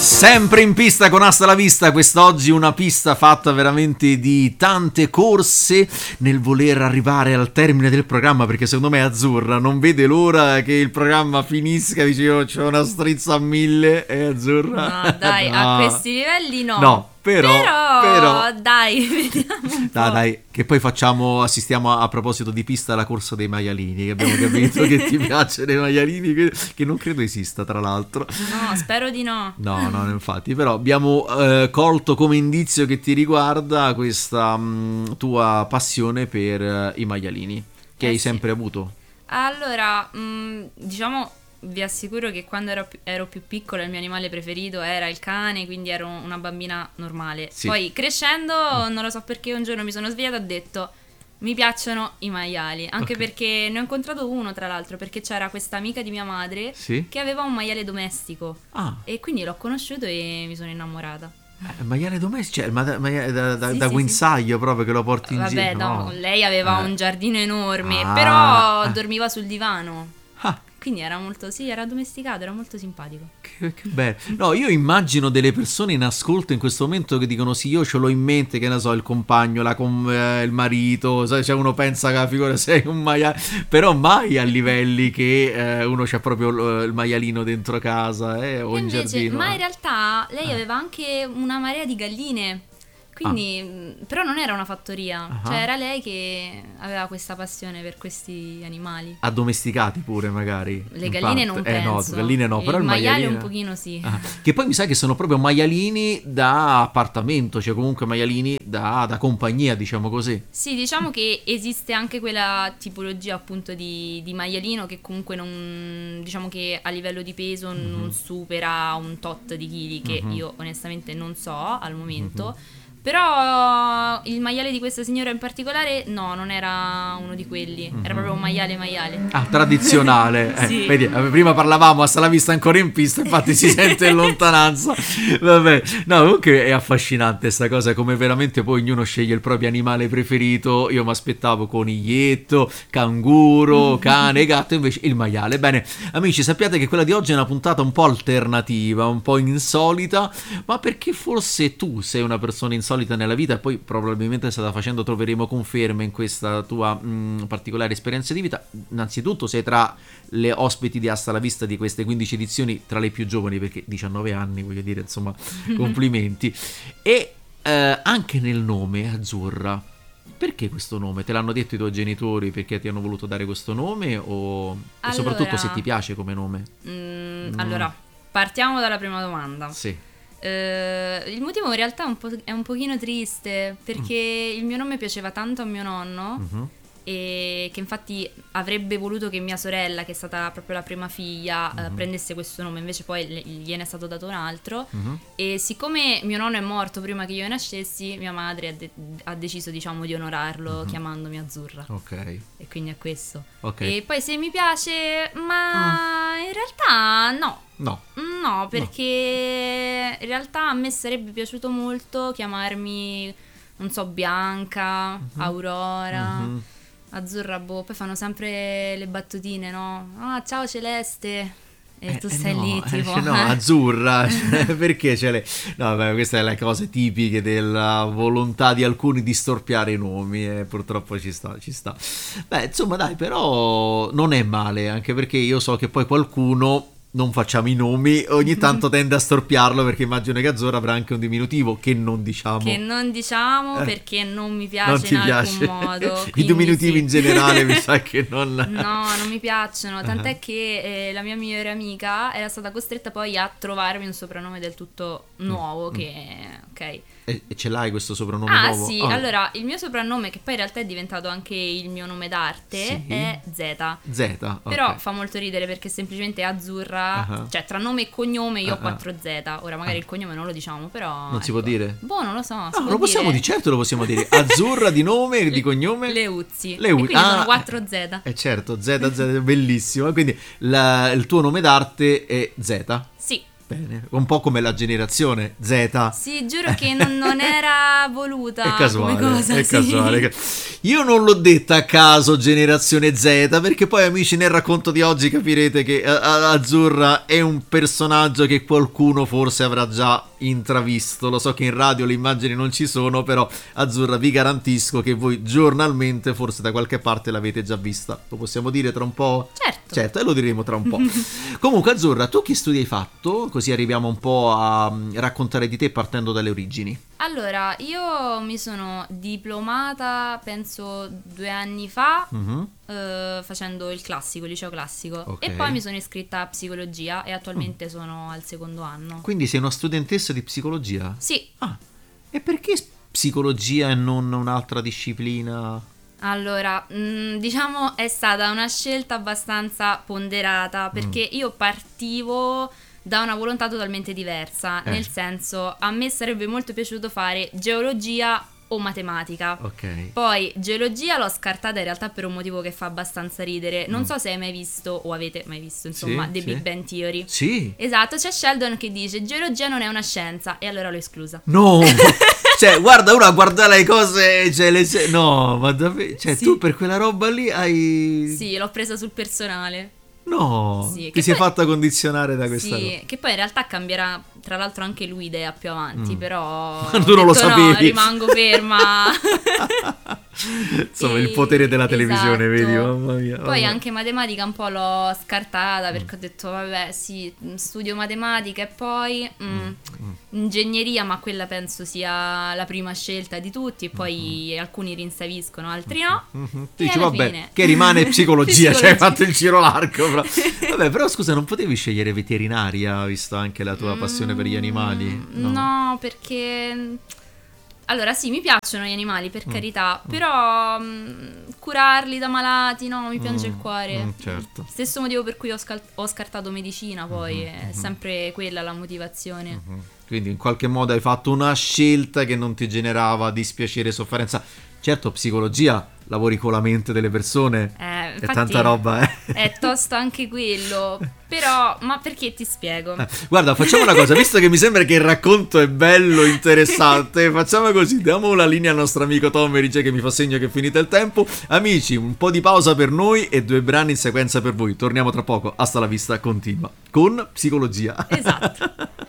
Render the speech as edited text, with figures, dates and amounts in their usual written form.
Sempre in pista con Hasta la Vista, quest'oggi una pista fatta veramente di tante corse nel voler arrivare al termine del programma, perché secondo me Azzurra non vede l'ora che il programma finisca, dice io c'ho una strizza a 1000 e Azzurra... No dai, no. a questi livelli no. No, però dai, vediamo un po'. Dai, che poi assistiamo a proposito di pista alla corsa dei maialini, che abbiamo capito che ti piacciono i maialini, che non credo esista tra l'altro. No, spero di no. No, infatti, però abbiamo colto come indizio che ti riguarda questa tua passione per i maialini, che hai sì. sempre avuto. Allora, diciamo, vi assicuro che quando ero più piccola il mio animale preferito era il cane, quindi ero una bambina normale. Sì. Poi crescendo, non lo so perché, un giorno mi sono svegliata e ho detto mi piacciono i maiali, anche Ok. perché ne ho incontrato uno tra l'altro, perché c'era questa amica di mia madre Sì? che aveva un maiale domestico Ah, e quindi l'ho conosciuto e mi sono innamorata. maiale domestico, cioè maiale da Sì, guinzaglio proprio che lo porti in Vabbè, giro. no, lei aveva un giardino enorme, Ah. però dormiva sul divano. Ah, Quindi era molto, sì, era domesticato, era molto simpatico. che bello. No, io immagino delle persone in ascolto in questo momento che dicono sì, io ce l'ho in mente, che ne so, il compagno, il marito, sai, cioè uno pensa che figura sei un maiale, però mai a livelli che uno c'ha proprio il maialino dentro casa o E in invece, giardino. ma in realtà lei aveva anche una marea di galline. Quindi, però non era una fattoria, Ah. cioè era lei che aveva questa passione per questi animali. Addomesticati pure magari. Le in galline parte. non penso. No, galline no, però il maiale maialino un pochino sì. Ah, che poi mi sa che sono proprio maialini da appartamento, cioè comunque maialini da compagnia, diciamo così. Sì, diciamo che esiste anche quella tipologia appunto di maialino che comunque non, diciamo che a livello di peso non supera un tot di chili, che io onestamente non so al momento. Però il maiale di questa signora in particolare no, non era uno di quelli, era proprio un maiale. Ah, tradizionale. Sì. Vedi, prima parlavamo Hasta la Vista ancora in pista, infatti si sente in lontananza. Vabbè, no, comunque è affascinante sta cosa, come veramente poi ognuno sceglie il proprio animale preferito. Io mi aspettavo coniglietto, canguro, cane, gatto, invece il maiale. Bene, amici, sappiate che quella di oggi è una puntata un po' alternativa, un po' insolita, ma perché forse tu sei una persona insolita nella vita e poi probabilmente strada facendo troveremo conferme in questa tua particolare esperienza di vita. Innanzitutto sei tra le ospiti di Hasta la Vista di queste 15 edizioni, tra le più giovani, perché 19 anni, voglio dire, insomma, complimenti. E anche nel nome Azzurra, perché questo nome? Te l'hanno detto i tuoi genitori perché ti hanno voluto dare questo nome e soprattutto Allora, se ti piace come nome? Allora, partiamo dalla prima domanda. Sì. Il motivo in realtà è un pochino triste, perché il mio nome piaceva tanto a mio nonno Mhm. e che infatti avrebbe voluto che mia sorella, che è stata proprio la prima figlia, prendesse questo nome, invece poi gliene è stato dato un altro. Mhm. E siccome mio nonno è morto prima che io nascessi, mia madre ha deciso, diciamo, di onorarlo chiamandomi Azzurra. Ok. E quindi è questo. Ok. E poi se mi piace, ma in realtà no. No, perché in realtà a me sarebbe piaciuto molto chiamarmi, non so, Bianca, Aurora, Azzurra, boh. Poi fanno sempre le battutine, no? Ah, ciao Celeste. E tu stai lì, tipo... no, Azzurra, cioè, perché c'è lei? No, beh, queste sono le cose tipiche della volontà di alcuni di storpiare i nomi e purtroppo ci sta. Beh, insomma, dai, però non è male, anche perché io so che poi qualcuno, non facciamo i nomi, ogni tanto tende a storpiarlo, perché immagino che Azzurra avrà anche un diminutivo che non diciamo. Che non diciamo perché non mi piace Non ti in piace. alcun modo. I quindi diminutivi sì. in generale mi sa che non... No, non mi piacciono, tant'è che la mia migliore amica era stata costretta poi a trovarmi un soprannome del tutto nuovo che, ok. E ce l'hai questo soprannome Ah nuovo? sì, allora il mio soprannome, che poi in realtà è diventato anche il mio nome d'arte, Sì. è Z. Z, ok. Però fa molto ridere perché semplicemente Azzurra, cioè tra nome e cognome io ho 4Z. Ora magari il cognome non lo diciamo, però... Non si può dire? Boh, non lo so. No, lo possiamo dire, certo lo possiamo dire. Azzurra di nome e di cognome? Leuzzi. Le E quindi sono 4Z. Certo, Z, bellissimo. Quindi il tuo nome d'arte è Z. Sì. Bene, un po' come la generazione Z. Sì, giuro che non era voluta è casuale, come cosa. È sì. casuale. Io non l'ho detta a caso generazione Z, perché poi, amici, nel racconto di oggi capirete che Azzurra è un personaggio che qualcuno forse avrà già intravisto. Lo so che in radio le immagini non ci sono, però Azzurra vi garantisco che voi giornalmente forse da qualche parte l'avete già vista. Lo possiamo dire tra un po'? Certo, e lo diremo tra un po'. Comunque, Azzurra, tu che studi hai fatto? Così arriviamo un po' a raccontare di te partendo dalle origini. Allora, io mi sono diplomata, penso 2 anni fa, facendo il classico, liceo classico. Okay. E poi mi sono iscritta a psicologia e attualmente sono al 2º anno. Quindi sei una studentessa di psicologia? Sì. Ah, e perché psicologia e non un'altra disciplina? Allora, diciamo è stata una scelta abbastanza ponderata, perché io partivo da una volontà totalmente diversa, nel senso, a me sarebbe molto piaciuto fare geologia o matematica. Ok. Poi geologia l'ho scartata in realtà per un motivo che fa abbastanza ridere. Non so se hai mai visto o avete mai visto, insomma, The Big Bang Theory. Sì. Esatto, c'è Sheldon che dice geologia non è una scienza e allora l'ho esclusa. No. Cioè, guarda, uno a guardare le cose, cioè, no, ma davvero, cioè, Sì. tu per quella roba lì hai... Sì, l'ho presa sul personale. No, Sì, ti che sei poi- fatta condizionare da questa Sì, roba. che poi in realtà cambierà tra l'altro anche lui idea più avanti, però Ma tu non lo ho detto, sapevi. No, rimango ferma. Insomma, il potere della televisione, esatto. vedi, mamma mia. Poi vabbè. anche matematica un po' l'ho scartata perché ho detto vabbè sì, studio matematica e poi ingegneria, ma quella penso sia la prima scelta di tutti e poi alcuni rinsaviscono, altri no. Tu E dici, alla vabbè, fine- che rimane psicologia, cioè hai Psicologia. fatto il giro largo. Però. Vabbè, però scusa, non potevi scegliere veterinaria, visto anche la tua passione per gli animali? No, perché... Allora sì, mi piacciono gli animali, per carità, però curarli da malati, no, mi piange il cuore. Certo. Stesso motivo per cui ho scartato medicina, poi è sempre quella la motivazione. Quindi in qualche modo hai fatto una scelta che non ti generava dispiacere e sofferenza. Certo, psicologia, lavori con la mente delle persone, è Infatti, tanta roba, È tosto anche quello, però, ma perché ti spiego? Guarda, facciamo una cosa, visto che mi sembra che il racconto è bello, interessante, facciamo così, diamo la linea al nostro amico Tommerice che mi fa segno che è finito il tempo. Amici, un po' di pausa per noi e 2 brani in sequenza per voi. Torniamo tra poco, hasta la vista continua, con psicologia. Esatto.